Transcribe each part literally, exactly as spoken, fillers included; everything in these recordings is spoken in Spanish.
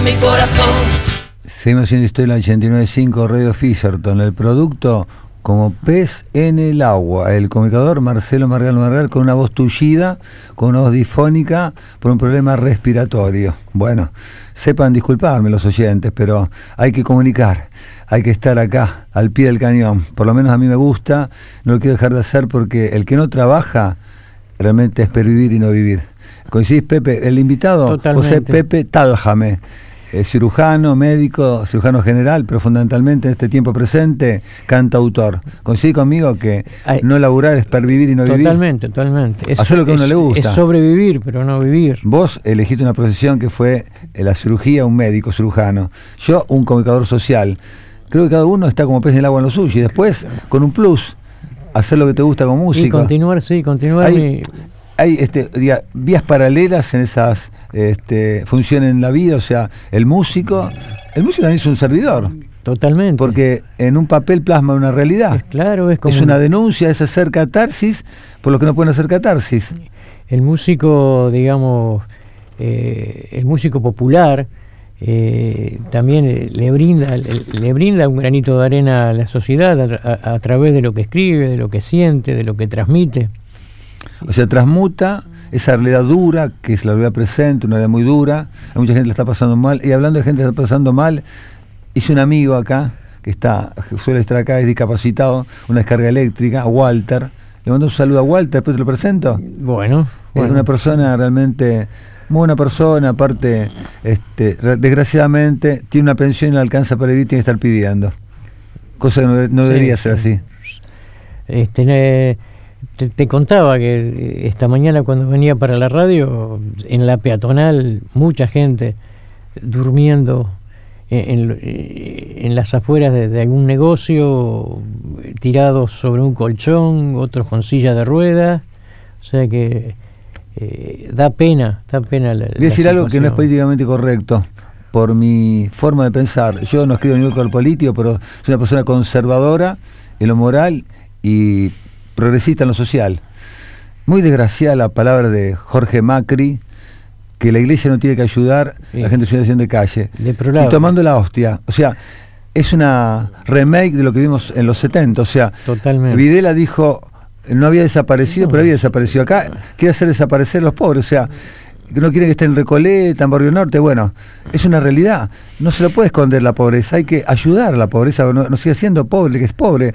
mi corazón. Seguimos haciendo Historia ochenta y nueve punto cinco Radio Fisherton. El producto como pez en el agua. El comunicador Marcelo Margal Margal con una voz tullida, con una voz difónica por un problema respiratorio. Bueno, sepan disculparme los oyentes, pero hay que comunicar, hay que estar acá, al pie del cañón. Por lo menos a mí me gusta, no lo quiero dejar de hacer porque el que no trabaja realmente es pervivir y no vivir. ¿Coincidís, Pepe? El invitado, Totalmente. José Pepe Táljame. Eh, cirujano, médico, cirujano general, pero fundamentalmente en este tiempo presente, cantautor. ¿Coincide conmigo que Ay, no laburar es pervivir y no totalmente, vivir? Totalmente, totalmente. Hacer lo que a uno le gusta. Es sobrevivir, pero no vivir. Vos elegiste una profesión que fue eh, la cirugía, un médico cirujano. Yo, un comunicador social. Creo que cada uno está como pez en el agua en lo suyo. Y después, con un plus, hacer lo que te gusta como músico. Y continuar, sí, continuar. Hay, mi... hay este, diga, vías paralelas en esas... Este, funciona en la vida, o sea, el músico, el músico también es un servidor. Totalmente. Porque en un papel plasma una realidad. Es claro, es como... Es una denuncia, es hacer catarsis por lo que no pueden hacer catarsis. El músico, digamos, eh, el músico popular eh, también le brinda, le, le brinda un granito de arena a la sociedad a, a, a través de lo que escribe, de lo que siente, de lo que transmite. O sea, transmuta esa realidad dura, que es la realidad presente, una realidad muy dura. Hay mucha gente que la está pasando mal. Y hablando de gente que está pasando mal, hice un amigo acá, que está que suele estar acá, es discapacitado, una descarga eléctrica, a Walter. Le mando un saludo a Walter, después te lo presento. Bueno, bueno. Es una persona realmente, muy buena persona, aparte, este, desgraciadamente, tiene una pensión y no alcanza para vivir, tiene que estar pidiendo. Cosa que no, no sí, debería sí. ser así. Este... Eh, Te, te contaba que esta mañana cuando venía para la radio, en la peatonal, mucha gente durmiendo en, en, en las afueras de, de algún negocio, tirados sobre un colchón, otros con silla de ruedas, o sea que eh, da pena, da pena la, Voy a decir algo que no es políticamente correcto, por mi forma de pensar. Yo no escribo ni con político, pero soy una persona conservadora en lo moral y progresista en lo social. Muy desgraciada la palabra de Jorge Macri, que la iglesia no tiene que ayudar sí. a la gente en situación de calle. De y tomando la hostia. O sea, es una remake de lo que vimos en los setenta. O sea, totalmente. Videla dijo, no había desaparecido, no. pero había desaparecido. Acá quiere hacer desaparecer los pobres. O sea, no quiere que esté en Recoleta, en Barrio Norte. Bueno, es una realidad. No se lo puede esconder la pobreza. Hay que ayudar a la pobreza. No, no siga siendo pobre, que es pobre.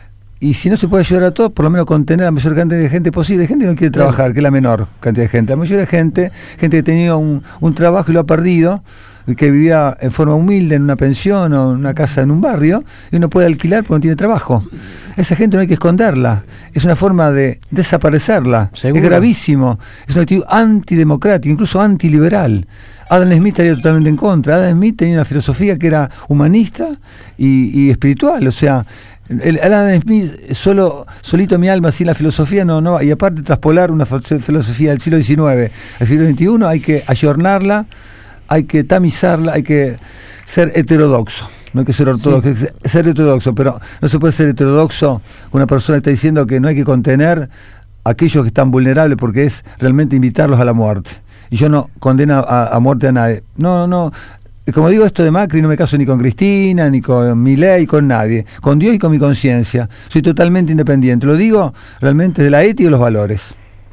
Y si no se puede ayudar a todos, por lo menos contener a la mayor cantidad de gente posible. Hay gente que no quiere trabajar, que es la menor cantidad de gente. La mayoría de gente, gente que tenía un, un trabajo y lo ha perdido, y que vivía en forma humilde en una pensión o en una casa en un barrio, y no puede alquilar porque no tiene trabajo. Esa gente no hay que esconderla. Es una forma de desaparecerla. ¿Seguro? Es gravísimo. Es una actitud antidemocrática, incluso antiliberal. Adam Smith estaría totalmente en contra. Adam Smith tenía una filosofía que era humanista y, y espiritual. O sea, el Adam Smith, solo, solito mi alma, sin la filosofía, no, no, y aparte traspolar una filosofía del siglo diecinueve al siglo veintiuno, hay que ayornarla, hay que tamizarla, hay que ser heterodoxo. No hay que ser ortodoxo, sí. hay que ser heterodoxo, pero no se puede ser heterodoxo con una persona que está diciendo que no hay que contener a aquellos que están vulnerables, porque es realmente invitarlos a la muerte. Y yo no condeno a, a muerte a nadie. No, no. Como digo esto de Macri, no me caso ni con Cristina, ni con Milei, con nadie. Con Dios y con mi conciencia. Soy totalmente independiente. Lo digo realmente de la ética y los valores.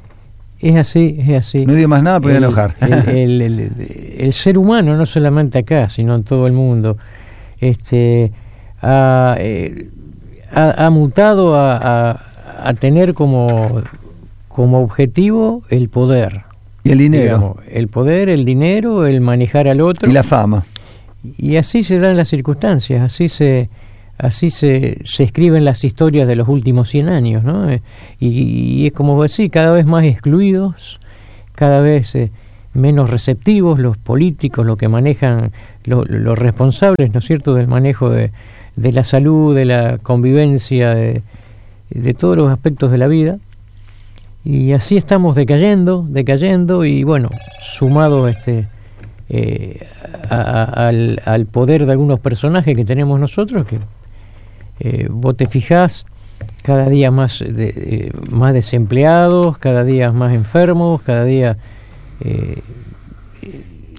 Es así, es así. No digo más nada, porque voy a enojar. El, el, el, el, el ser humano, no solamente acá, sino en todo el mundo, este, ha, eh, ha, ha mutado a, a, a tener como, como objetivo el poder. Y el dinero. Digamos, el poder, el dinero, el manejar al otro. Y la fama. Y así se dan las circunstancias, así se así se, se escriben las historias de los últimos cien años, ¿no? Y, y es como decir, cada vez más excluidos, cada vez eh, menos receptivos los políticos, los que manejan, lo, los responsables, ¿no es cierto?, del manejo de, de la salud, de la convivencia, de, de todos los aspectos de la vida. Y así estamos decayendo, decayendo y bueno, sumado este eh, a, a, al, al poder de algunos personajes que tenemos nosotros, que eh, vos te fijás, cada día más, de, eh, más desempleados, cada día más enfermos, cada día... Eh,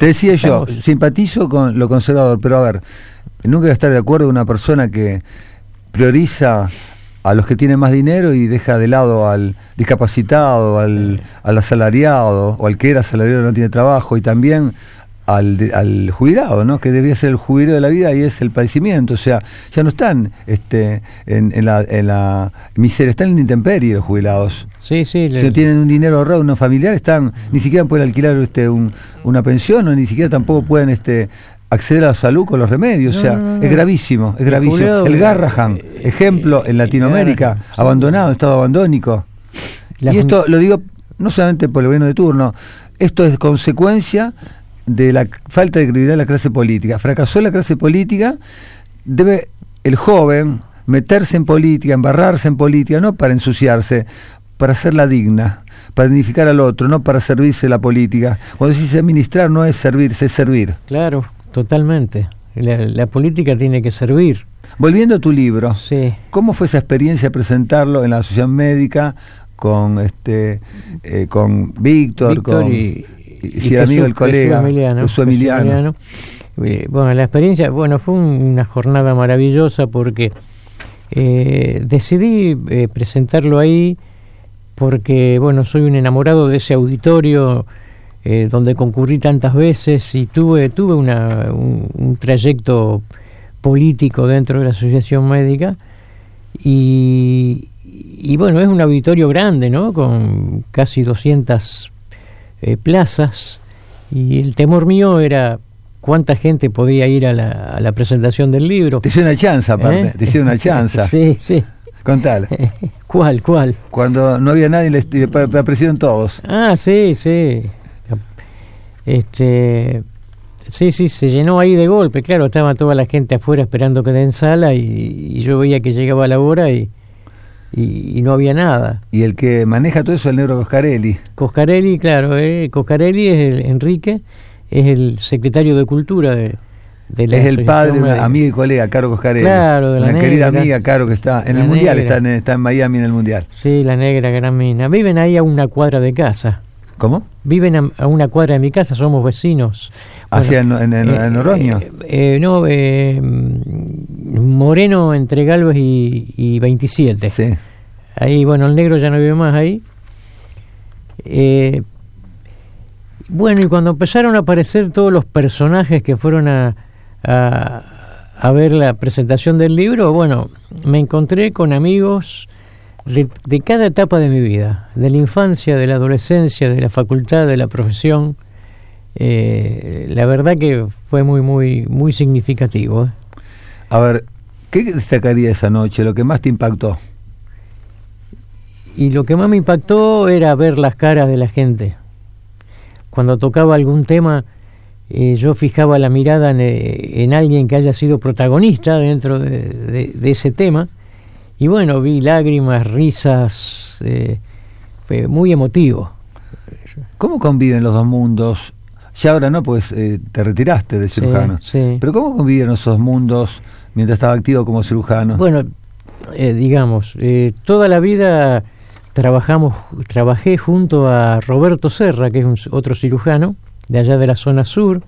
Te decía estamos... yo, simpatizo con lo conservador, pero a ver, nunca voy a estar de acuerdo con una persona que prioriza a los que tienen más dinero y deja de lado al discapacitado, al, al asalariado, o al que era asalariado y no tiene trabajo, y también al, de, al jubilado, ¿no? Que debía ser el jubileo de la vida y es el padecimiento. O sea, ya no están este, en, en, la, en la miseria, están en la intemperie los jubilados. Sí, sí. Si no tienen un dinero ahorrado, unos familiares, están, ni siquiera pueden alquilar este, un, una pensión, o ni siquiera tampoco pueden este, acceder a la salud con los remedios. No, o sea, no, no. es gravísimo, es el gravísimo. Jubilado, el Garrahan, eh, ejemplo en Latinoamérica, eh, abandonado, en estado abandónico. La y esto lo digo no solamente por el gobierno de turno, esto es consecuencia de la falta de credibilidad de la clase política. Fracasó la clase política, debe el joven meterse en política, embarrarse en política, no para ensuciarse, para hacerla digna, para dignificar al otro, no para servirse la política. Cuando se dice administrar no es servirse, es servir. Claro, totalmente. La, la política tiene que servir. Volviendo a tu libro, sí. ¿Cómo fue esa experiencia presentarlo en la Asociación Médica con este eh, con Víctor, Víctor con y, y, y si era amigo del colega Jesús Emiliano, Jesús Emiliano. Emiliano. Bueno, la experiencia, bueno, fue una jornada maravillosa porque eh, decidí eh, presentarlo ahí porque, bueno, soy un enamorado de ese auditorio eh, donde concurrí tantas veces y tuve tuve una, un, un trayecto político dentro de la Asociación Médica y, y bueno, es un auditorio grande, ¿no? Con casi doscientas eh, plazas y el temor mío era cuánta gente podía ir a la, a la presentación del libro. Te hicieron una chanza, aparte, ¿Eh? te hicieron una chanza. Sí, sí. Contale. ¿Cuál, cuál? Cuando no había nadie, le, le, le aparecieron todos. Ah, sí, sí. Este, sí, sí, se llenó ahí de golpe. Claro, estaba toda la gente afuera esperando que den sala y, y yo veía que llegaba la hora y, y, y no había nada. Y el que maneja todo eso es el negro Coscarelli. Coscarelli, claro, eh, Coscarelli es el Enrique, es el secretario de Cultura de, de la es el padre de una amiga y colega, Caro Coscarelli. Claro, de la una negra, querida amiga, Caro, que está en el Mundial, está en, está en Miami en el Mundial. Sí, la negra gran mina. Viven ahí a una cuadra de casa. ¿Cómo? Viven a, a una cuadra de mi casa, somos vecinos. ¿Hacia bueno, en, en, en, eh, en Oroño? Eh, eh, no, eh, Moreno entre Galvez y, y veintisiete. Sí. Ahí, bueno, el negro ya no vive más ahí. Eh, bueno, y cuando empezaron a aparecer todos los personajes que fueron a, a, a ver la presentación del libro, bueno, me encontré con amigos de, de cada etapa de mi vida, de la infancia, de la adolescencia, de la facultad, de la profesión. Eh, la verdad que fue muy, muy, muy significativo. ¿eh? A ver, ¿qué destacaría esa noche? Lo que más te impactó. Y lo que más me impactó era ver las caras de la gente. Cuando tocaba algún tema, eh, yo fijaba la mirada en, en alguien que haya sido protagonista dentro de, de, de ese tema. Y bueno, vi lágrimas, risas, eh, fue muy emotivo. ¿Cómo conviven los dos mundos? Ya ahora no, pues eh, te retiraste de cirujano. Sí, sí. Pero ¿cómo conviven esos mundos mientras estaba activo como cirujano? Bueno, eh, digamos, eh, toda la vida trabajamos, trabajé junto a Roberto Serra, que es un, otro cirujano de allá de la zona sur,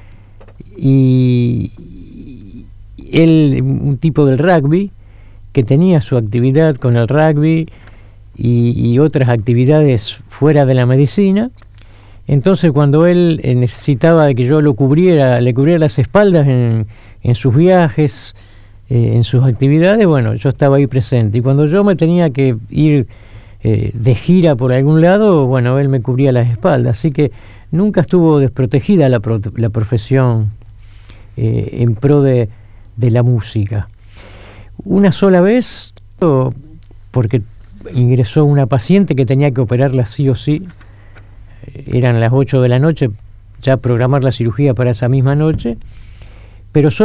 y él, un tipo del rugby, que tenía su actividad con el rugby y, y otras actividades fuera de la medicina. Entonces, cuando él eh, necesitaba de que yo lo cubriera, le cubriera las espaldas en, en sus viajes, eh, en sus actividades, bueno, yo estaba ahí presente. Y cuando yo me tenía que ir eh, de gira por algún lado, bueno, él me cubría las espaldas. Así que nunca estuvo desprotegida la, pro, la profesión eh, en pro de, de la música. Una sola vez, porque ingresó una paciente que tenía que operarla sí o sí, eran las ocho de la noche, ya programar la cirugía para esa misma noche, pero solo